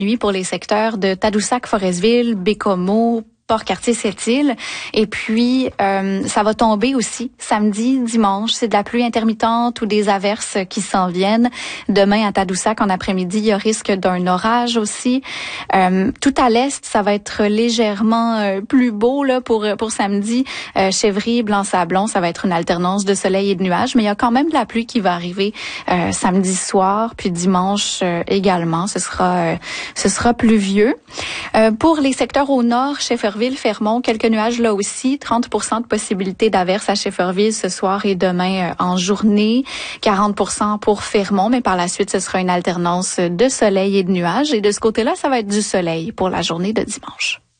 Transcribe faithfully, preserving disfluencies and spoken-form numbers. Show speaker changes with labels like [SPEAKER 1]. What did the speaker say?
[SPEAKER 1] nuit pour les secteurs de Tadoussac, Forestville, Bécomo, Port-Cartier-Sept-Îles. Et puis, euh, ça va tomber aussi samedi, dimanche. C'est de la pluie intermittente ou des averses qui s'en viennent. Demain, à Tadoussac, en après-midi, il y a risque d'un orage aussi. Euh, tout à l'est, ça va être légèrement euh, plus beau là pour pour samedi. Euh, Chevry, Blanc-Sablon, ça va être une alternance de soleil et de nuages. Mais il y a quand même de la pluie qui va arriver euh, samedi soir, puis dimanche euh, également. Ce sera euh, ce sera pluvieux. Euh, pour les secteurs au nord, Shefferville, Fermont, quelques nuages là aussi, trente pour cent de possibilité d'averses à Shefferville ce soir et demain euh, en journée, quarante pour cent pour Fermont, mais par la suite, ce sera une alternance de soleil et de nuages. Et de ce côté-là, ça va être du soleil pour la journée de dimanche.